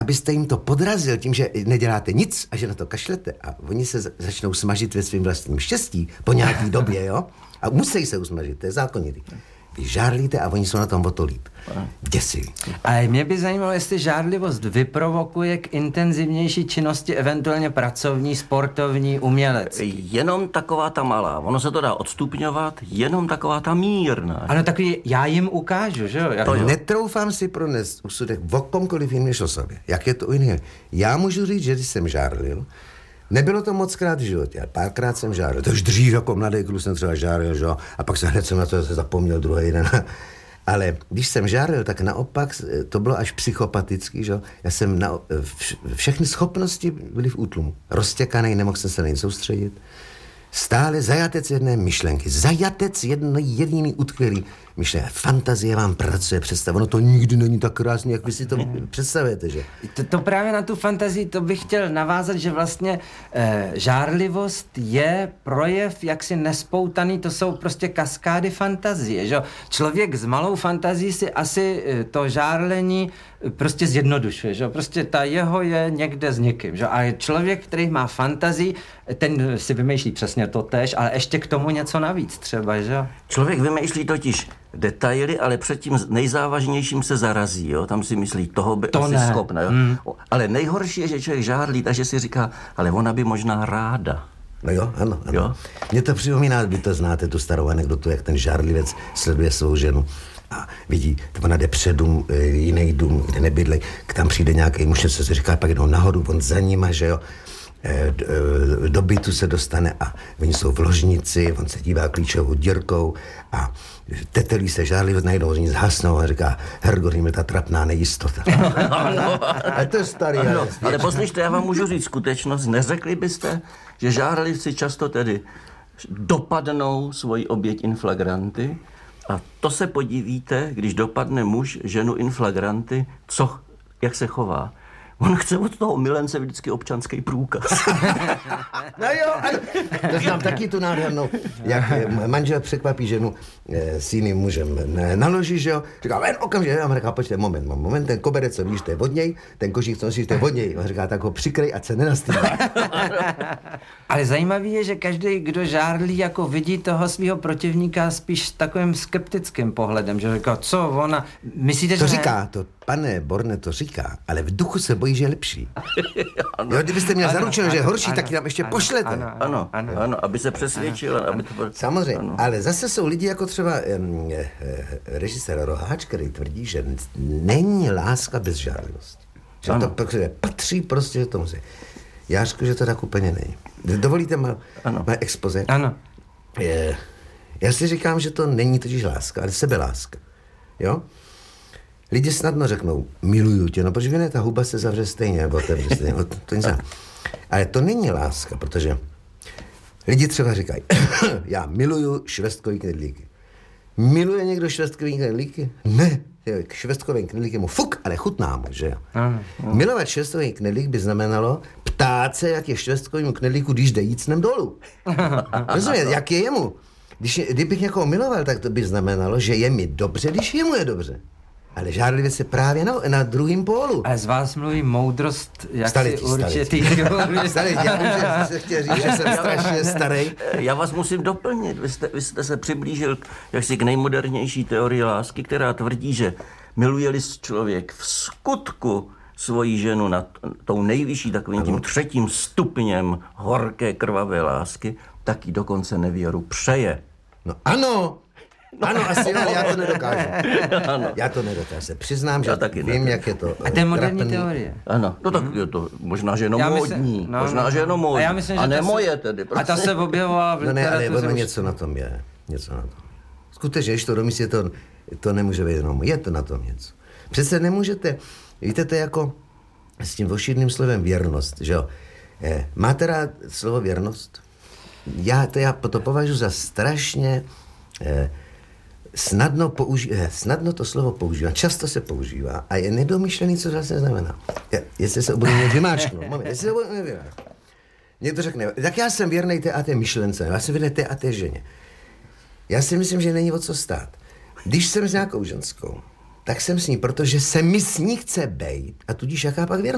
abyste jim to podrazil tím, že neděláte nic a že na to kašlete a oni se začnou smažit ve svým vlastním štěstí po nějaký době, jo? A musí se usmažit, to je zákonitý. Vy žárlíte a oni jsou na tom o to líp. Děsivý. A mě by zajímalo, jestli žárlivost vyprovokuje k intenzivnější činnosti, eventuálně pracovní, sportovní, umělecký. Jenom taková ta malá. Ono se to dá odstupňovat, jenom taková ta mírná. Ano, takový, já jim ukážu, že jo? Netroufám si pronést úsudek o komkoliv jiným než o sobě. Jak je to u jiného? Já můžu říct, že když jsem žárlil, nebylo to moc krát v životě, ale párkrát jsem žárlil. To už dřív jako mladý kluk jsem třeba žárlil, že jo? A pak jsem na to zapomněl druhý den. Ale když jsem žárlil, tak naopak to bylo až psychopatický, že jo? Já jsem všechny schopnosti byly v útlumu. Roztěkaný, nemohl jsem se na nic soustředit. Stále zajatec jedné myšlenky. Zajatec jediný utkvělý myšlenky. Fantazie vám pracuje, představ. Ono to nikdy není tak krásný, jak vy si to představujete, že? To právě na tu fantazii, to bych chtěl navázat, že vlastně žárlivost je projev jaksi nespoutaný, to jsou prostě kaskády fantazie, že? Člověk s malou fantazí si asi to žárlení prostě zjednodušuje, že? Prostě ta jeho je někde s někým, že? A člověk, který má fantazii, ten si vymýšlí přesně to též, ale ještě k tomu něco navíc třeba, že? Člověk vymýšlí totiž detaily, ale před tím nejzávažnější se zarazí, jo? Tam si myslí, toho by to asi schopna, jo? Ale nejhorší je, že člověk žárlí, takže si říká, ale ona by možná ráda. No jo, ano. Jo? Mně to připomíná, vy to znáte, tu starou anekdotu, jak ten žárlivec sleduje svou ženu a vidí, ona jde před dům, jiný dům, kde nebydlej, tam přijde nějaký muž, co se říká, pak jdou nahoru, on za nima, že jo, do bytu se dostane a oni jsou v ložnici, on se dívá klíčovou dírkou a tetelí se žárlivě, najednou oni zhasnou a říká, Hergor, mi ta trapná nejistota. A to je starý. Ale poslyšte, já vám můžu říct skutečnost, neřekli byste, že žárlivci často tedy dopadnou svoji oběť in flagranti a to se podívíte, když dopadne muž ženu in flagranti, jak se chová. On chce od toho milence vždycky občanský průkaz. No jo, ano. To znám taky tu nádhernou, jak manžel překvapí ženu s jiným mužem naloží, že jo. Říká, ven okamžitě, já mu říká, počkej, moment, ten koberec, co víš, to je od něj, ten košík, co nosíš, to je od něj. On říká, tak ho přikrej, ať se nenastýlí. Ale zajímavý je, že každý, kdo žárlí, jako vidí toho svého protivníka spíš takovým skeptickým pohledem, že říká, co ona, myslíte, že to říká, to pane Borne to říká, ale v duchu se bojí, že je lepší. Jo, kdybyste měl zaručeno, že je horší, tak tam ještě pošlete. Ano, aby se přesvědčil. Samozřejmě, ale zase jsou lidi jako třeba režisér Roháč, který tvrdí, že není láska bez žárlivosti. Že to patří prostě tomu. Já řeknu, že to tak úplně není. Dovolíte má expoze? Ano. Já si říkám, že to není totiž láska, ale sebeláska. Jo? Lidi snadno řeknou, miluju tě, no protože ta huba se zavře stejně, nebo otevře stejně, to nic. Ale to není láska, protože lidi třeba říkají, já miluju švestkový knedlíky. Miluje někdo švestkový knedlíky? Ne, k švestkovým knedlíkem mu fuk, ale chutná mu, že jo? Milovat švestkový knedlík by znamenalo ptát se, jak je švestkovým knedlíku, když jde jít s ním dolů. Rozumět, jak je jemu? Kdybych někoho miloval, tak to by znamenalo, že je mi dobře, když jemu je dobře. Ale žárlivě se právě na druhém pólu. A z vás mluví moudrost, jak staletí, si určitý... Staletí. Já vím, že jste chtěl říct, že jsem strašně starý. Já vás musím doplnit. Vy jste se přiblížil jaksi k nejmodernější teorii lásky, která tvrdí, že miluje-li člověk v skutku svoji ženu nad tou nejvyšší takovým tím 3. stupněm horké krvavé lásky, tak jí dokonce nevěru přeje. No ano, asi jo, já to nedokážu. Já to nedokážu. Přiznám, že vím, jak je to. A to je moderní teorie. Ano, no tak je to možná, že jenom módní. Možná, že jenom módní. A ne moje tedy. A ta se objevovala v literatuře. No ne, ale něco na tom je. Něco na tom. Skutečně, když to domyslí, to nemůže být jenom. Je to na tom něco. Přece nemůžete, víte, to je jako s tím ošidným slovem věrnost, že jo. Máte rád slovo věrnost? Já to považuji za strašně snadno to slovo používá, často se používá a je nedomyšlený, co vlastně znamená. Jestli se obudu vymáčknout. Někdo řekne, tak já jsem věrnej té a té myšlence, já jsem věrnej té a té ženě. Já si myslím, že není o co stát. Když jsem s nějakou ženskou, tak jsem s ní, protože se mi s ní chce bejt a tudíž jaká pak věrnost.